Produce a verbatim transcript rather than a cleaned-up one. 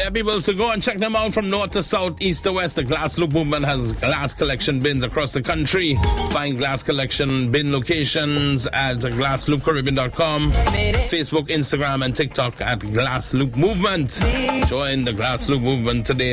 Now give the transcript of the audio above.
Yeah, people, so go and check them out from north to south, east to west. The Glass Loop Movement has glass collection bins across the country. Find glass collection bin locations at glass loop caribbean dot com, Facebook, Instagram, and TikTok at Glass Loop Movement. Join the Glass Loop Movement today.